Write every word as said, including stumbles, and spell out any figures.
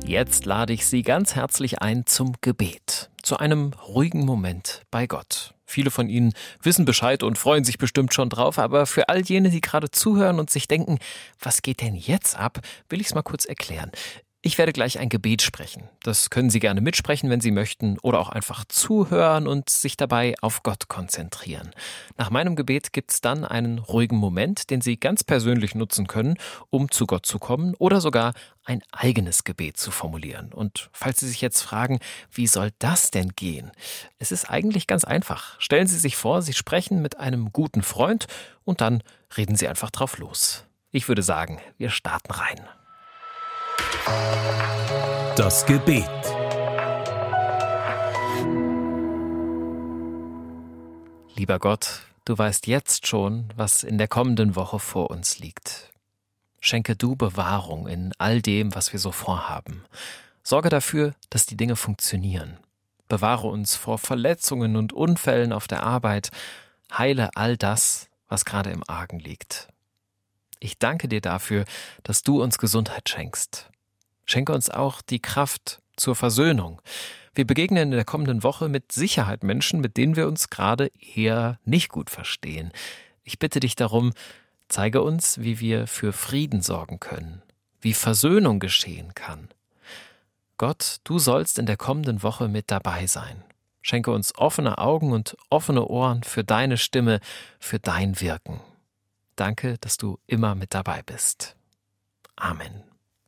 Jetzt lade ich Sie ganz herzlich ein zum Gebet, zu einem ruhigen Moment bei Gott. Viele von Ihnen wissen Bescheid und freuen sich bestimmt schon drauf, aber für all jene, die gerade zuhören und sich denken, was geht denn jetzt ab, will ich es mal kurz erklären. Ich werde gleich ein Gebet sprechen. Das können Sie gerne mitsprechen, wenn Sie möchten, oder auch einfach zuhören und sich dabei auf Gott konzentrieren. Nach meinem Gebet gibt es dann einen ruhigen Moment, den Sie ganz persönlich nutzen können, um zu Gott zu kommen oder sogar ein eigenes Gebet zu formulieren. Und falls Sie sich jetzt fragen, wie soll das denn gehen? Es ist eigentlich ganz einfach. Stellen Sie sich vor, Sie sprechen mit einem guten Freund und dann reden Sie einfach drauf los. Ich würde sagen, wir starten rein. Das Gebet. Lieber Gott, du weißt jetzt schon, was in der kommenden Woche vor uns liegt. Schenke du Bewahrung in all dem, was wir so vorhaben. Sorge dafür, dass die Dinge funktionieren. Bewahre uns vor Verletzungen und Unfällen auf der Arbeit. Heile all das, was gerade im Argen liegt. Ich danke dir dafür, dass du uns Gesundheit schenkst. Schenke uns auch die Kraft zur Versöhnung. Wir begegnen in der kommenden Woche mit Sicherheit Menschen, mit denen wir uns gerade eher nicht gut verstehen. Ich bitte dich darum, zeige uns, wie wir für Frieden sorgen können, wie Versöhnung geschehen kann. Gott, du sollst in der kommenden Woche mit dabei sein. Schenke uns offene Augen und offene Ohren für deine Stimme, für dein Wirken. Danke, dass du immer mit dabei bist. Amen.